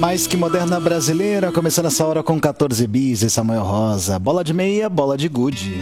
Mais que moderna brasileira, começando essa hora com 14 bis e Samuel Rosa. Bola de meia, bola de gude.